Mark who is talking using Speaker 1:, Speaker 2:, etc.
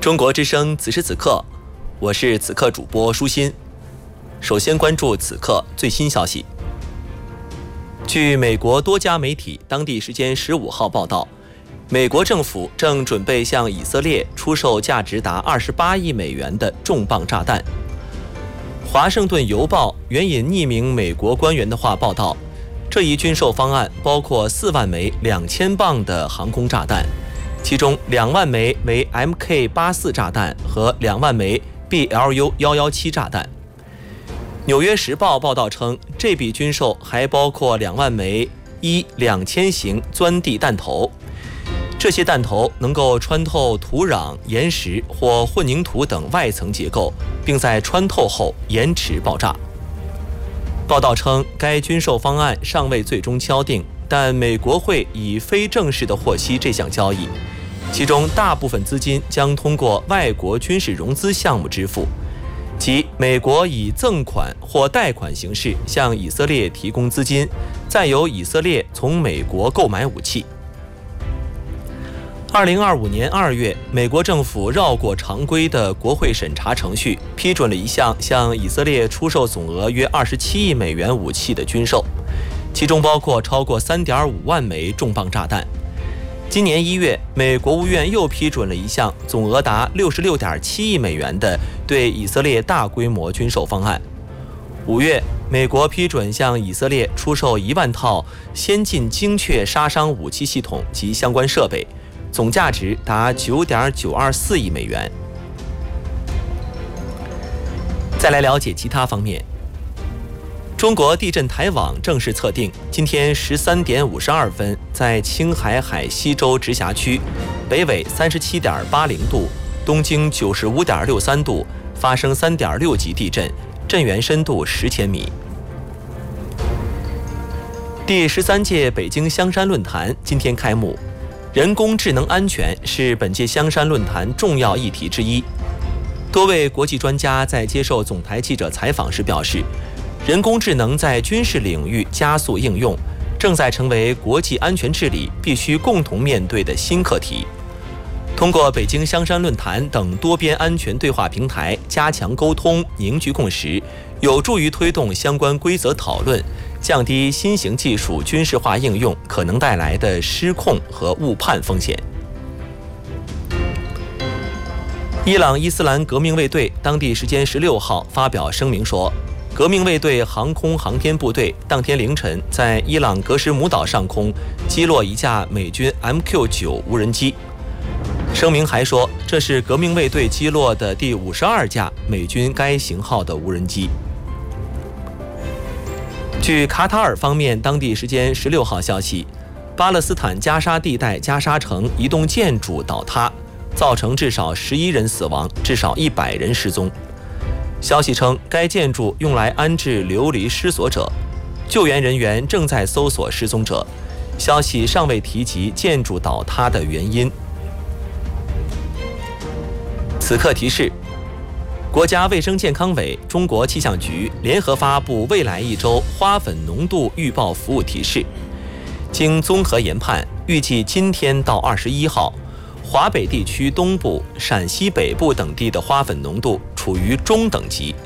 Speaker 1: 中国之声此时此刻，我是此刻主播舒心。首先关注此刻最新消息。据美国多家媒体当地时间15号报道，美国政府正准备向以色列出售价值达28亿美元的重磅炸弹。华盛顿邮报援引匿名美国官员的话报道，这一军售方案包括4万枚2000磅的航空炸弹，其中2万枚为 MK84 炸弹和2万枚 BLU117 炸弹。纽约时报报道称，这笔军售还包括2万枚2000型钻地弹头，这些弹头能够穿透土壤、岩石或混凝土等外层结构，并在穿透后延迟爆炸。报道称，该军售方案尚未最终敲定，但美国会以非正式的获悉这项交易，其中大部分资金将通过外国军事融资项目支付，即美国以赠款或贷款形式向以色列提供资金，再由以色列从美国购买武器。2025年2月，美国政府绕过常规的国会审查程序，批准了一项向以色列出售总额约27亿美元武器的军售，其中包括超过3.5万枚重磅炸弹。今年1月，美国务院又批准了一项总额达66.7亿美元的对以色列大规模军售方案。5月，美国批准向以色列出售1万套先进精确杀伤武器系统及相关设备，总价值达9.924亿美元。再来了解其他方面。中国地震台网正式测定，今天13点52分，在青海海西州直辖区，北纬37.80度，东经95.63度，发生3.6级地震，震源深度10千米。第13届北京香山论坛今天开幕，人工智能安全是本届香山论坛重要议题之一。多位国际专家在接受总台记者采访时表示，人工智能在军事领域加速应用，正在成为国际安全治理必须共同面对的新课题。通过北京香山论坛等多边安全对话平台，加强沟通，凝聚共识，有助于推动相关规则讨论，降低新型技术军事化应用可能带来的失控和误判风险。伊朗伊斯兰革命卫队当地时间16号发表声明说，革命卫队航空航天部队当天凌晨在伊朗格什姆岛上空击落一架美军 MQ-9 无人机。声明还说，这是革命卫队击落的第52架美军该型号的无人机。据卡塔尔方面当地时间16号消息，巴勒斯坦加沙地带加沙城一栋建筑倒塌，造成至少11人死亡，至少100人失踪。消息称，该建筑用来安置流离失所者，救援人员正在搜索失踪者。消息尚未提及建筑倒塌的原因。此刻提示：国家卫生健康委、中国气象局联合发布未来1周花粉浓度预报服务提示。经综合研判，预计今天到21号，华北地区东部、陕西北部等地的花粉浓度处于中等级，